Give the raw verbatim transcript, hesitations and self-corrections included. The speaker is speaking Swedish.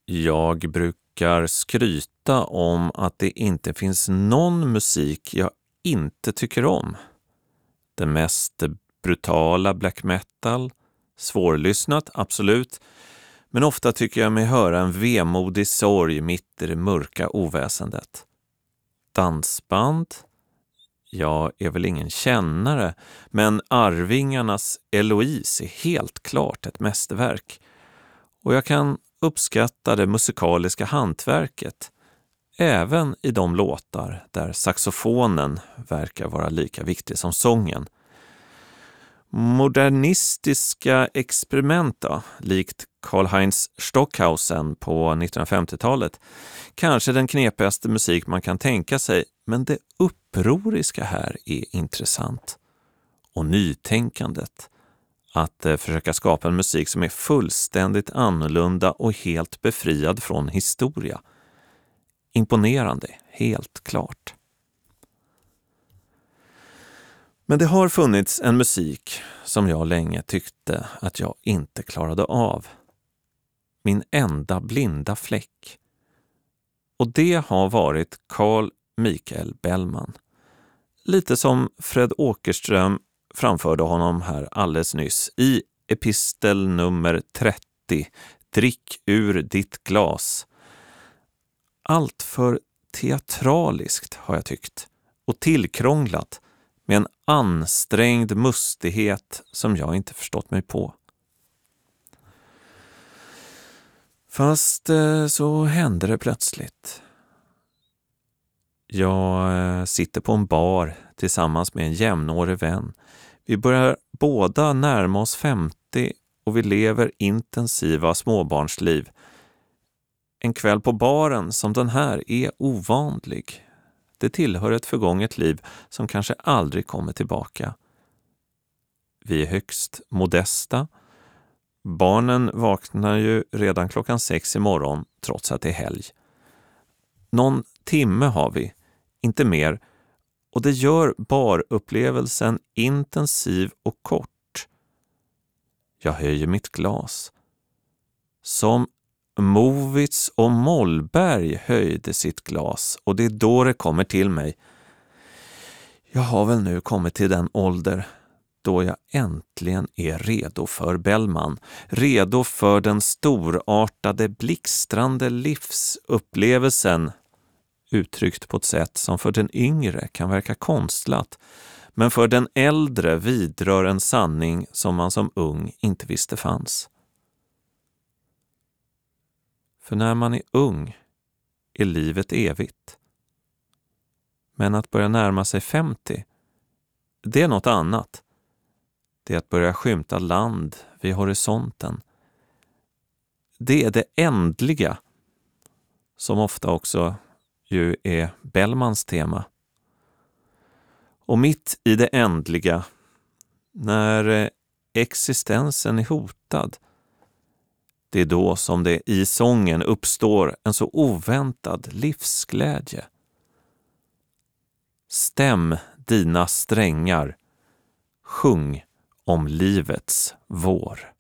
Jag brukar skryta om att det inte finns någon musik jag inte tycker om. Det mest brutala black metal, svårlyssnat, absolut. Men ofta tycker jag mig höra en vemodig sorg mitt i det mörka oväsendet. Dansband? Jag är väl ingen kännare, men Arvingarnas Eloise är helt klart ett mästerverk. Och jag kan uppskatta det musikaliska hantverket, även i de låtar där saxofonen verkar vara lika viktig som sången. Modernistiska experiment då, likt Karl-Heinz Stockhausen på nittonhundrafemtiotalet, kanske den knepigaste musik man kan tänka sig, men det upproriska här är intressant. Och nytänkandet, att eh, försöka skapa en musik som är fullständigt annorlunda och helt befriad från historia. Imponerande, helt klart. Men det har funnits en musik som jag länge tyckte att jag inte klarade av. Min enda blinda fläck. Och det har varit Carl Michael Bellman. Lite som Fred Åkerström framförde honom här alldeles nyss i epistel nummer trettio, Drick ur ditt glas. Allt för teatraliskt har jag tyckt och tillkrånglat med en ansträngd mustighet som jag inte förstått mig på. Fast så hände det plötsligt. Jag sitter på en bar tillsammans med en jämnårig vän. Vi börjar båda närma oss femtio och vi lever intensiva småbarnsliv. En kväll på baren som den här är ovanlig. Det tillhör ett förgånget liv som kanske aldrig kommer tillbaka. Vi är högst modesta. Barnen vaknar ju redan klockan sex i morgon trots att det är helg. Någon timme har vi, inte mer, och det gör barupplevelsen intensiv och kort. Jag höjer mitt glas. Som Movitz och Mollberg höjde sitt glas, och det är då det kommer till mig. Jag har väl nu kommit till den ålder då jag äntligen är redo för Bellman. Redo för den storartade, blixtrande livsupplevelsen. Uttryckt på ett sätt som för den yngre kan verka konstlat, men för den äldre vidrör en sanning som man som ung inte visste fanns. För när man är ung är livet evigt. Men att börja närma sig femtio, det är något annat. Det är att börja skymta land vid horisonten. Det är det ändliga, som ofta också ju är Bellmans tema. Och mitt i det ändliga, när existensen är hotad, det är då som det i sången uppstår en så oväntad livsglädje. Stäm dina strängar, sjung om livets vår.